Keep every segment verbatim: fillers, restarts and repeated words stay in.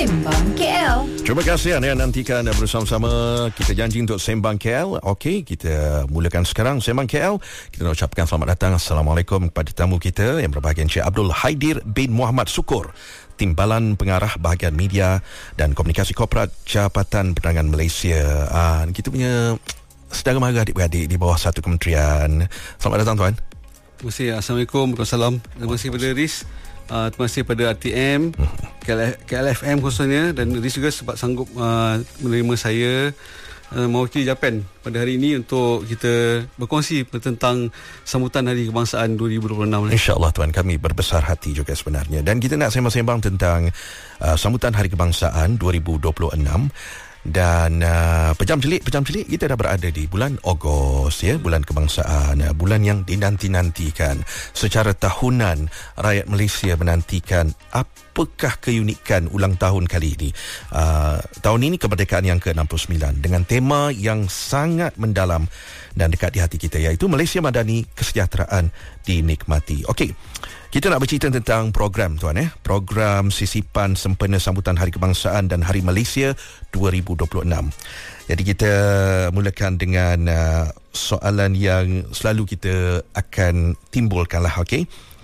Sembang K L. Terima kasih anda nantikan bersama-sama. Kita janji untuk Sembang K L. Okey, kita mulakan sekarang Sembang K L. Kita nak ucapkan selamat datang, Assalamualaikum kepada tamu kita yang berbahagia, Encik Abdul Haidir bin Muhammad Sukur, Timbalan Pengarah Bahagian Media dan Komunikasi Korporat Jabatan Perdagangan Malaysia. Ah, kita punya saudara mara adik-beradik di bawah satu kementerian. Selamat datang, tuan. Terima kasih. Assalamualaikum. Waalaikumsalam. Terima kasih kepada Riz. Uh, terima kasih pada R T M, K L F M khususnya, dan Riz juga sebab sanggup uh, menerima saya uh, mewakili Japan pada hari ini untuk kita berkongsi tentang sambutan Hari Kebangsaan dua ribu dua puluh enam. InsyaAllah, tuan, kami berbesar hati juga sebenarnya. Dan kita nak sembang-sembang tentang uh, sambutan Hari Kebangsaan dua ribu dua puluh enam. Dan uh, pejam celik pejam celik kita dah berada di bulan Ogos, ya, bulan kebangsaan, uh, bulan yang dinanti-nantikan secara tahunan. Rakyat Malaysia menantikan apakah keunikan ulang tahun kali ini. Uh, tahun ini kemerdekaan yang ke enam puluh sembilan dengan tema yang sangat mendalam dan dekat di hati kita, iaitu Malaysia Madani, Kesejahteraan Dinikmati. Okey, kita nak bercerita tentang program, tuan, eh program sisipan sempena sambutan Hari Kebangsaan dan Hari Malaysia dua ribu dua puluh enam. Jadi kita mulakan dengan uh, soalan yang selalu kita akan timbulkanlah. Okey,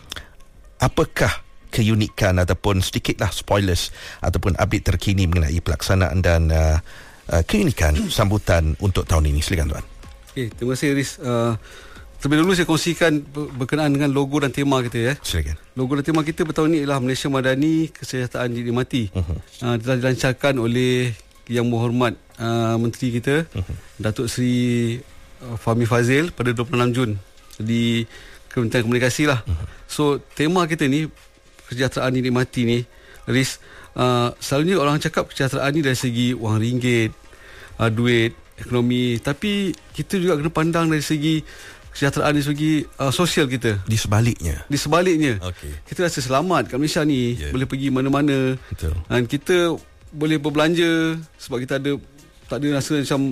apakah keunikan ataupun sedikitlah spoilers ataupun update terkini mengenai pelaksanaan dan uh, uh, keunikan sambutan untuk tahun ini? Silakan, tuan. Okay, terima kasih, Riz. Uh, terlebih dahulu saya kongsikan berkenaan dengan logo dan tema kita, ya. Silakan. Logo dan tema kita bertahun ini ialah Malaysia Madani, Kesejahteraan Dinikmati. Uh-huh. Uh, telah dilancarkan oleh Yang Berhormat uh, Menteri kita, uh-huh. Datuk Seri uh, Fahmi Fazil pada dua puluh enam Jun di Kementerian Komunikasi lah. Uh-huh. So tema kita ni, Kesejahteraan Dinikmati ni, Riz, uh, selalunya orang cakap kesejahteraan ni dari segi wang ringgit, uh, duit, ekonomi, tapi kita juga kena pandang dari segi kesejahteraan dari segi uh, sosial kita. Di sebaliknya. Di sebaliknya. Okay. Kita rasa selamat kat Malaysia ni, yeah. Boleh pergi mana-mana. Betul. Dan kita boleh berbelanja sebab kita ada, tak ada rasa macam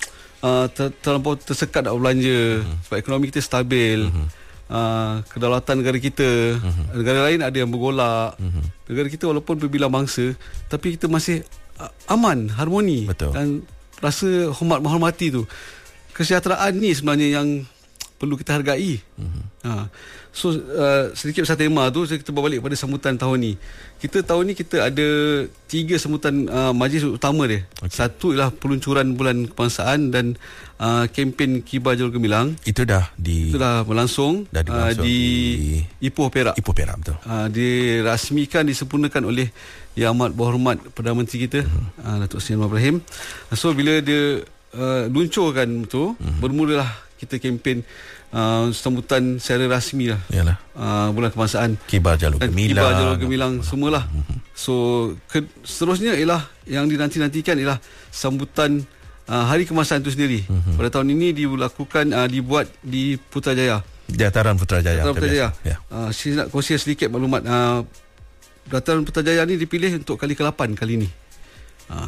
uh, ter, terlampau tersekat nak berbelanja. Uh-huh. Sebab ekonomi kita stabil. Uh-huh. Uh, kedaulatan negara kita. Uh-huh. Negara lain ada yang bergolak. Uh-huh. Negara kita walaupun berbilang bangsa, tapi kita masih uh, aman, harmoni. Betul. Dan rasa hormat menghormati tu. Kesejahteraan ni sebenarnya yang perlu kita hargai. Uh-huh. Ha. So uh, sedikit pasal tema tu, saya kita berbalik pada sambutan tahun ni. Kita tahun ni kita ada tiga sambutan uh, majlis utama dia. Okay. Satu ialah peluncuran bulan kebangsaan dan uh, kempen Kibar Jalur Gemilang. Itu dah di Itu dah berlangsung, dah uh, di, di Ipoh Perak. Ipoh Perak, betul. Uh, dirasmikan, disempurnakan oleh Yang Amat Berhormat Perdana Menteri kita, uh-huh. uh, Datuk Seri Anwar Ibrahim. So bila dia uh, luncurkan tu, uh-huh. bermulalah kita kempen uh, sambutan secara rasmi lah. Yalah. Uh, bulan kebangsaan. Kibar Jalur Gemilang. Kibar Jalur Gemilang, semualah. Uh-huh. So ke, seterusnya ialah yang dinanti-nantikan ialah sambutan uh, Hari Kebangsaan itu sendiri. Uh-huh. Pada tahun ini dilakukan, uh, dibuat di Putrajaya. Dataran Putrajaya. Dataran Putrajaya. Ya. Uh, saya nak kongsi sedikit maklumat. Uh, Dataran Putrajaya ni dipilih untuk kali ke lapan kali ni. Uh,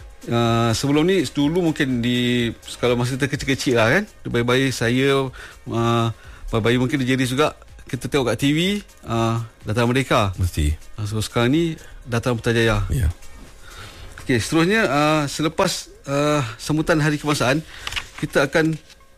Uh, sebelum ni dulu mungkin di kalau masa kita kecil-kecil lah kan, bayi-bayi saya uh, bayi-bayi mungkin di Jeris juga, kita tengok kat T V uh, Dataran Merdeka mesti. uh, so sekarang ni Dataran Putrajaya. Ya. Okey, seterusnya uh, selepas uh, sambutan Hari Kebangsaan, kita akan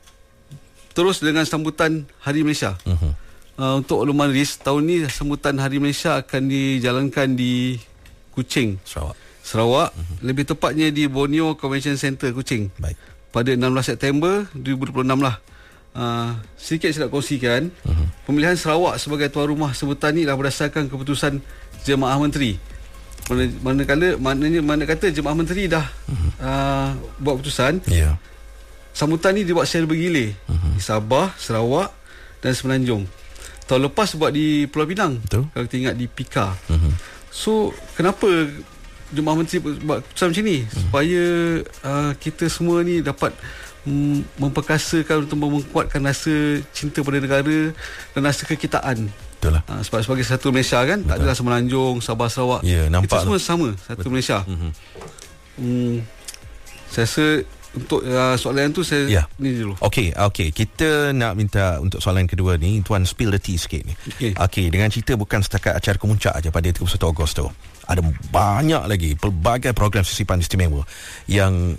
terus dengan sambutan Hari Malaysia. Uh-huh. uh, Untuk makluman Riz, tahun ni sambutan Hari Malaysia akan dijalankan di Kuching, Sarawak. Sarawak, uh-huh. Lebih tepatnya di Borneo Convention Center, Kuching. Baik. Pada enam belas September dua ribu dua puluh enam lah. Uh, sedikit saya nak kongsikan, uh-huh. Pemilihan Sarawak sebagai tuan rumah sambutan ni adalah berdasarkan keputusan Jemaah Menteri. Mana, manakala maknanya mana kata Jemaah Menteri dah uh-huh. uh, buat keputusan. Yeah. Sambutan ni dibuat secara bergilir, uh-huh. di Sabah, Sarawak dan Semenanjung. Tahun lepas buat di Pulau Pinang. Betul. Kalau kita ingat di Pika. Uh-huh. So kenapa Jemaah Menteri buat keputusan macam ni? Hmm. Supaya uh, kita semua ni dapat mm, memperkasakan untuk menguatkan rasa cinta pada negara dan rasa kekitaan. Betul lah. Uh, sebab sebagai satu Malaysia kan, betul. Tak adalah Semenanjung, Sabah, Sarawak. Ya, nampak kita semua lah. sama, satu betul. Malaysia. Hmm. Hmm, saya rasa untuk uh, soalan tu saya yeah. ni dulu. Okey, okey. Kita nak minta untuk soalan kedua ni, Tuan spill the tea sikit ni. Okey, okay, dengan cerita bukan setakat acara kemuncak aja pada tiga puluh satu Ogos tu. Ada banyak lagi pelbagai program sisipan istimewa yang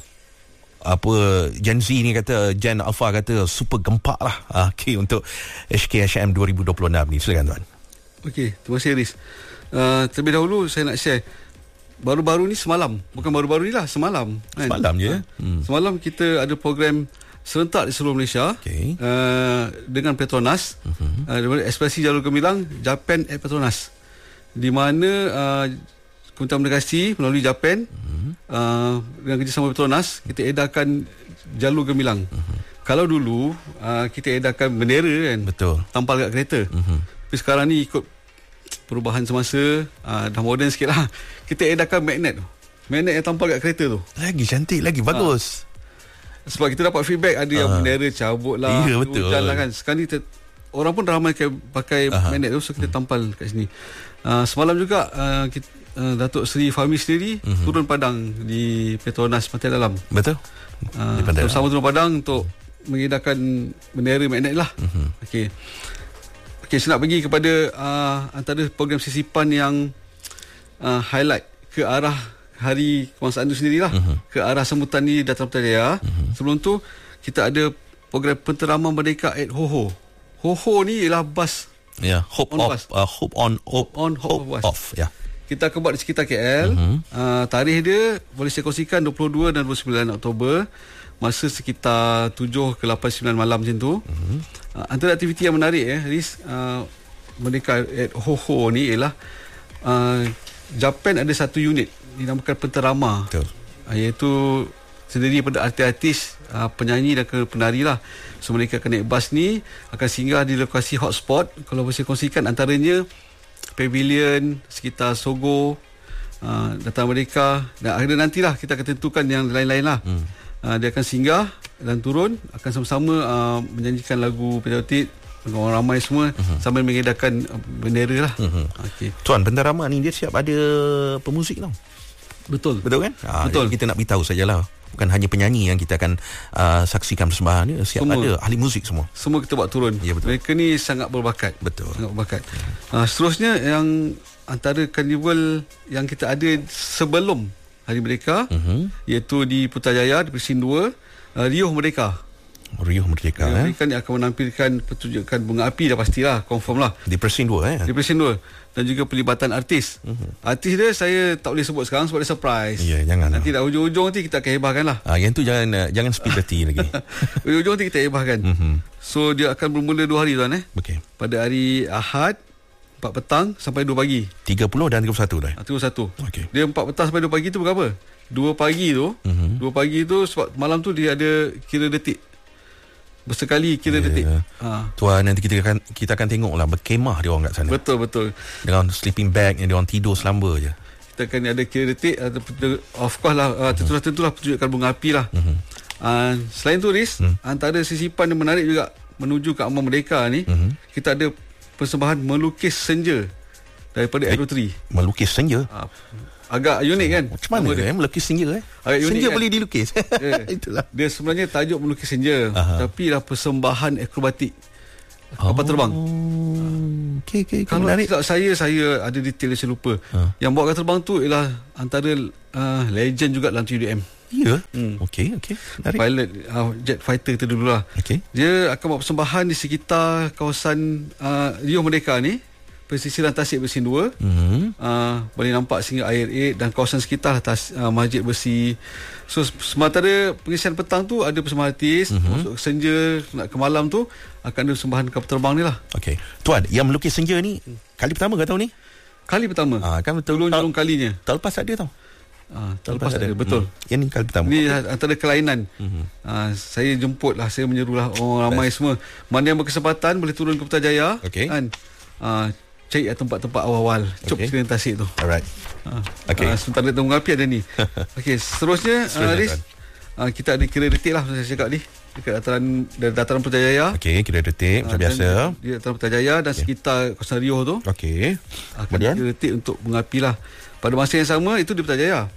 apa Gen Z ni kata, Gen Alpha kata super gempak lah. Okey, untuk H K H M dua ribu dua puluh enam ni. Silakan Tuan. Okey, terima kasih Riz. Uh, terlebih dahulu saya nak share baru-baru ni semalam, bukan baru-baru ni lah, semalam kan? Semalam je hmm. Semalam kita ada program serentak di seluruh Malaysia, okay. uh, dengan Petronas, uh-huh. uh, Ekspresi Jalur Gemilang Japan at Petronas, di mana uh, Kementerian Komunikasi melalui Japan, uh-huh. uh, dengan kerjasama Petronas, kita edarkan Jalur Gemilang. uh-huh. Kalau dulu uh, kita edarkan bendera kan, betul, tampal kat kereta, uh-huh. tapi sekarang ni ikut perubahan semasa, uh, dah moden sikit lah, kita edarkan magnet tu, magnet yang tampal kat kereta tu. Lagi cantik, lagi bagus. ha. Sebab kita dapat feedback, ada yang uh. bendera cabut lah, ya, betul lah kan. Sekarang ni ter, orang pun dah ramai pakai uh-huh. magnet tu, so kita tampal kat sini. uh, Semalam juga uh, kita, uh, Datuk Seri Fahmi sendiri uh-huh. turun padang di Petronas Pantai Dalam. Betul, uh, bersama turun padang untuk mengedarkan bendera magnet lah. uh-huh. Okey, Okay, saya nak pergi kepada uh, antara program sisipan yang uh, highlight ke arah Hari Kebangsaan itu sendirilah, uh-huh. ke arah sambutan di Dataran Putrajaya. uh-huh. Sebelum tu kita ada program penteraman merdeka at Ho-Ho. Ho-Ho ni ialah bas, yeah, hope on off, uh, hope on hope on hope, hope off, ya. Yeah. Kita akan buat di sekitar K L. uh-huh. uh, Tarikh dia boleh saya kongsikan dua puluh dua dan dua puluh sembilan Oktober, masa sekitar tujuh ke lapan sembilan malam macam tu. uh-huh. Uh, antara aktiviti yang menarik eh, Riz, uh, Merdeka at Ho-Ho ni ialah uh, Japan ada satu unit dinamakan Penterama. Betul. Uh, iaitu terdiri daripada artis-artis, uh, penyanyi dan penari lah. So mereka akan naik bas ni, akan singgah di lokasi hotspot. Kalau boleh saya kongsikan, antaranya Pavilion sekitar Sogo, uh, Dataran Merdeka, dan akhirnya nantilah kita akan tentukan yang lain-lain lah. hmm. uh, Dia akan singgah dan turun, akan sama-sama uh, menyanyikan lagu patriotik dengan orang ramai semua, uh-huh. sambil mengedarkan uh, bendera lah. uh-huh. Okay. Tuan, penterama ni dia siap ada pemuzik tau. Betul. Betul kan? Ha, betul. Kita nak beritahu sajalah, bukan hanya penyanyi yang kita akan uh, saksikan persembahan dia, siap semua ada ahli muzik semua. Semua kita buat turun. Ya, betul. Mereka ni sangat berbakat. Betul. Sangat berbakat. Uh, seterusnya yang antara karnival yang kita ada sebelum Hari Merdeka, uh-huh. iaitu di Putrajaya, di Presin dua, uh, Riuh Merdeka. Riuh Merdeka, Riuh eh? Merdeka ni akan menampilkan pertunjukan bunga api, dah pastilah, confirm lah. Di Presin dua, eh? Di Presin dua. Dan juga pelibatan artis. Uh-huh. Artis dia saya tak boleh sebut sekarang sebab dia surprise. Ya, jangan. Nanti dah hujung-hujung nanti kita akan hebahkan lah. Ah, yang tu jangan uh, jangan speed berhenti lagi. Hujung-hujung nanti kita hebahkan. Uh-huh. So dia akan bermula dua hari, tuan, eh? Okay. Pada hari Ahad empat petang sampai dua pagi. tiga puluh dan tiga puluh satu dah. tiga puluh satu. Okey. Dia empat petang sampai dua pagi tu berapa? dua pagi tu. Uh-huh. dua pagi tu sebab malam tu dia ada kira detik. Bersekali kira yeah. detik. Ha. Tuan, nanti kita akan kita akan tengoklah berkemah dia orang kat sana. Betul betul. Dengan sleeping bag yang dia orang tidur selamba je. Kita akan ada kira detik, ada of course lah, uh, tentu-tentulah pertunjukan bunga api lah. Uh-huh. Uh, selain tu, Riz, uh-huh. antara sisipan yang menarik juga menuju ke Aman Merdeka ni, uh-huh. kita ada persembahan melukis senja daripada eh, Aerotri. Melukis senja? Uh, agak unik kan? Macam mana dia eh, melukis senja eh? Agak senja kan? Boleh dilukis. Yeah. Itulah. Dia sebenarnya tajuk melukis senja, uh-huh. tapi lah persembahan akrobatik kapal oh. terbang. Okey okey. Kalau tidak saya saya ada detail yang saya lupa. Uh. Yang bawa kapal terbang tu ialah antara uh, legend juga dalam T D M. Ya. Hmm. Okey okey. Pilot uh, jet fighter tu dululah. Okey. Dia akan buat persembahan di sekitar kawasan uh, Riuh Merdeka ni, pesisiran Tasik Presin dua. Mm-hmm. uh, boleh nampak sehingga Air eight dan kawasan sekitar tas, uh, Masjid Besi. So sementara pengisian petang tu ada persembahan artis, mm-hmm. masuk senja nak ke malam tu akan ada persembahan kapal terbang ni lah. Okey. Tuan, yang melukis senja ni kali pertama ke tahun ni? Kali pertama. Ah, kan betul. Tolong kalinya. Tahun lepas ada tau. Ah, tahun lepas ada. Betul. Hmm. Yang ni kali pertama. Ni antara kelainan. Mm-hmm. Ah, saya jemput lah, saya menyerulah orang ramai Best. semua. Mana yang berkesempatan boleh turun ke Putrajaya. Okay. Kan? Ah, cari tempat-tempat awal-awal. Cop okay. sekalian Tasik tu. Alright. Ah, okay. ah, sebentar dia tunggu api ada ni. Okey, seterusnya, seterusnya uh, Riz, uh, kita ada kira detik lah saya cakap ni. Dekat dataran dataran Putrajaya. Okey, kira detik macam uh, biasa. Di dataran Putrajaya dan okay. sekitar kawasan Riuh tu. Okey. Akan kira detik untuk mengapi lah. Pada masa yang sama itu di Putrajaya.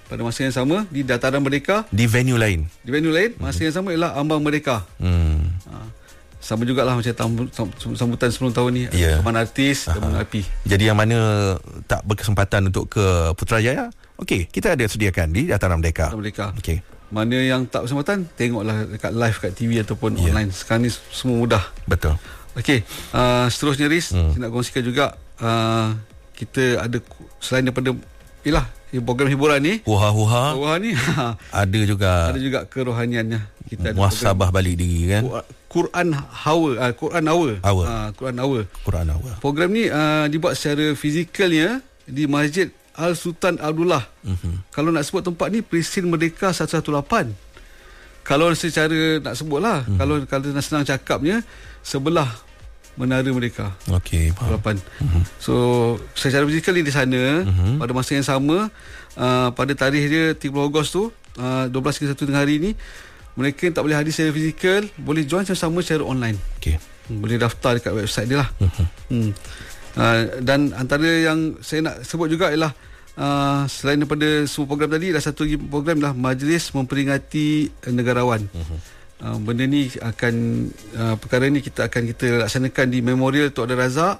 pada masa yang sama di Dataran Merdeka, di venue lain. Di venue lain, masa hmm. yang sama ialah Ambang Merdeka. Hmm. Ha, sama jugalah macam tam, sambutan sepuluh tahun ni, yeah. Taman Artis, Taman Api. Jadi yang mana tak berkesempatan untuk ke Putrajaya, okey, kita ada sediakan di Dataran Merdeka. Dataran Merdeka. Okey. Mana yang tak bersempatan, tengoklah dekat live kat T V ataupun yeah. online. Sekarang ni semua mudah. Betul. Okey, uh, seterusnya Riz, hmm. saya nak kongsikan juga uh, kita ada selain daripada ialah program hiburan ni, huha-huha, huha ni ada juga ada juga kerohaniannya. Kita ada muhasabah balik diri kan. Quran Hour, uh, Quran Hour. Hour. Uh, Quran Hour. Quran Hour. Program ni uh, dibuat secara fizikalnya di Masjid Al Sultan Abdullah. Mm-hmm. Kalau nak sebut tempat ni, Presin Merdeka seratus lapan. Kalau secara nak sebutlah, mm-hmm. kalau kalau nak senang cakapnya, sebelah Menara Merdeka. Okey, faham. Mm-hmm. So, secara fizikal di sana, mm-hmm. pada masa yang sama, uh, pada tarikh dia tiga puluh Ogos tu, uh, dua belas hingga satu tengah hari ni, mereka yang tak boleh hadir secara fizikal boleh join sama-sama secara online. Okey. Boleh daftar dekat website dia lah. Mm-hmm. Hmm. Uh, dan antara yang saya nak sebut juga ialah uh, selain daripada semua program tadi, ada satu lagi program lah, Majlis Memperingati Negarawan. Mm-hmm. Uh, benda ni akan uh, perkara ni kita akan kita laksanakan di Memorial Tok Abdul Razak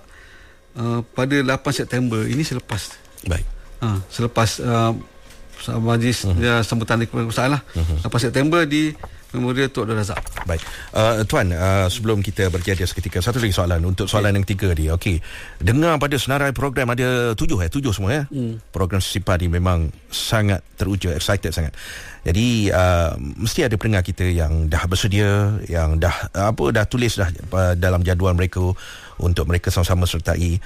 uh, pada lapan September. Ini selepas. Baik. Uh, selepas uh, majlis uh-huh. ya, sambutan kebangsaan lah. Uh-huh. lapan September di Memorial Tok Abdul Razak. Baik. Uh, Tuan, uh, sebelum kita bertiada seketika, satu lagi soalan untuk soalan okay. yang ketiga ni. Okey. Dengar pada senarai program ada tujuh eh, tujuh semua ya. Hmm. Program Sesipa ni memang sangat teruja, excited sangat. Jadi uh, mesti ada pendengar kita yang dah bersedia, yang dah apa dah tulis dah uh, dalam jadual mereka untuk mereka sama-sama sertai.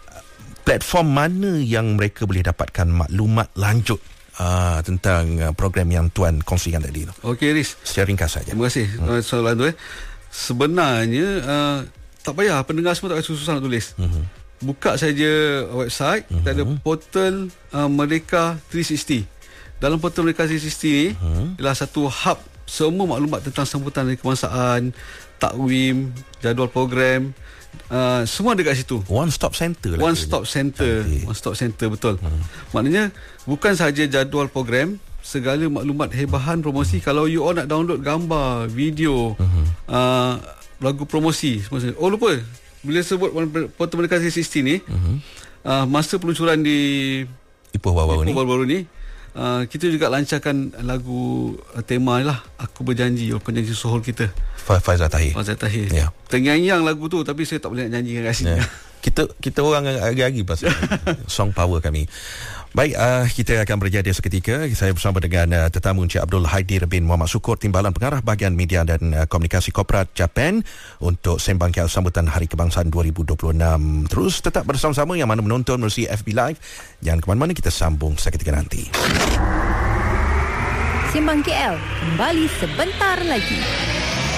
Platform mana yang mereka boleh dapatkan maklumat lanjut uh, tentang uh, program yang Tuan kongsikan tadi tu? Okey, Riz. Secara ringkas saja. Terima kasih hmm. soalan tu eh. Sebenarnya uh, tak payah, pendengar semua tak payah susah nak tulis. Hmm. Buka saja website, hmm. kita ada portal uh, Merdeka tiga enam nol. Dalam portal Merdeka tiga enam nol ni hmm. ialah satu hub semua maklumat tentang sambutan hari kebangsaan, takwim, jadual program, uh, semua ada kat situ. One stop center lah. One stop center. Cantik. One stop center, betul. Hmm. Maknanya bukan sahaja jadual program, segala maklumat hebahan promosi. Hmm. Kalau you all nak download gambar, video, hmm. uh, lagu promosi semua. Oh lupa, bila sebut portal Merdeka tiga enam nol ni, hmm. uh, masa peluncuran di Ipoh baru-baru ni, baru ni Uh, kita juga lancarkan lagu uh, tema lah, Aku Berjanji, penyanyi sohor kita Faizal Tahir. Faizal Tahir. Ya. Terngiang lagu tu, tapi saya tak boleh nak nyanyi kat sini. Ya. Kita kita orang agak-agak pasal song power kami. Baik, uh, kita akan berjaya seketika. Saya bersama dengan uh, tetamu Encik Abdul Haidir bin Muhammad Sukur, Timbalan Pengarah Bahagian Media dan uh, Komunikasi Korporat Japan, untuk sembang kiat sambutan Hari Kebangsaan dua ribu dua puluh enam. Terus tetap bersama-sama yang mana menonton melalui F B Live. Jangan ke mana-mana, kita sambung seketika nanti. Sembang K L kembali sebentar lagi.